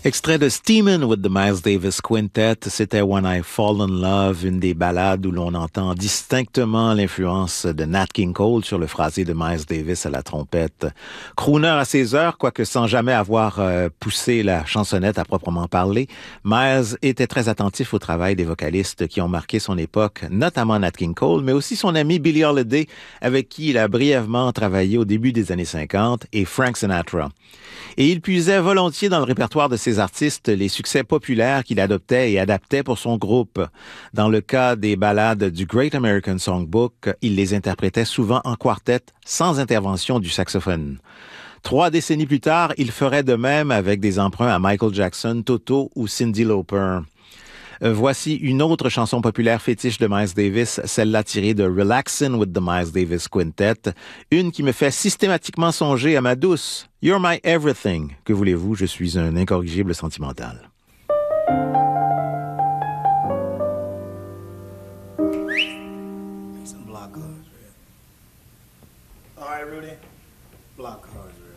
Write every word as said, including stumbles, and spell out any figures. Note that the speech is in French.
Extrait de Steamin' with the Miles Davis Quintet, c'était When I Fall in Love, une des ballades où l'on entend distinctement l'influence de Nat King Cole sur le phrasé de Miles Davis à la trompette. Crooner à ses heures, quoique sans jamais avoir euh, poussé la chansonnette à proprement parler, Miles était très attentif au travail des vocalistes qui ont marqué son époque, notamment Nat King Cole, mais aussi son ami Billie Holiday, avec qui il a brièvement travaillé au début des années cinquante, et Frank Sinatra. Et il puisait volontiers dans le répertoire de ces artistes les succès populaires qu'il adoptait et adaptait pour son groupe. Dans le cas des ballades du Great American Songbook, il les interprétait souvent en quartet, sans intervention du saxophone. Trois décennies plus tard, il ferait de même avec des emprunts à Michael Jackson, Toto ou Cyndi Lauper. Euh, voici une autre chanson populaire fétiche de Miles Davis, celle-là tirée de Relaxin' with the Miles Davis Quintet, une qui me fait systématiquement songer à ma douce, You're My Everything. Que voulez-vous, je suis un incorrigible sentimental. Make some block cards, Red. All right, Rudy. Block cards, Red.